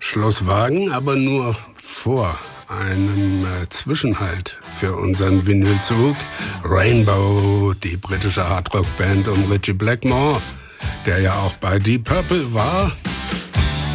Schlosswagen, aber nur vor einem Zwischenhalt für unseren Vinylzug. Rainbow, die britische Hardrock-Band um Ritchie Blackmore, der ja auch bei Deep Purple war.